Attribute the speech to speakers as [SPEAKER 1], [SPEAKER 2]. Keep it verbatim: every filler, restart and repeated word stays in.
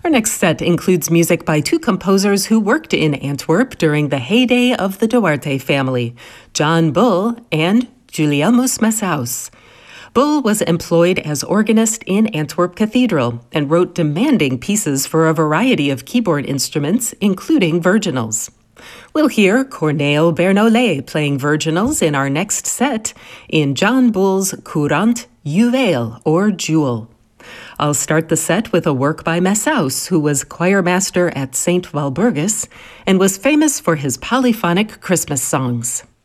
[SPEAKER 1] Our next set includes music by two composers who worked in Antwerp during the heyday of the Duarte family, John Bull and Gulielmus Massaus. Bull was employed as organist in Antwerp Cathedral and wrote demanding pieces for a variety of keyboard instruments, including virginals. We'll hear Corneille Bernoullet playing virginals in our next set in John Bull's Courant Juweel, or Jewel. I'll start the set with a work by Massaus, who was choirmaster at Saint Walburgis and was famous for his polyphonic Christmas songs.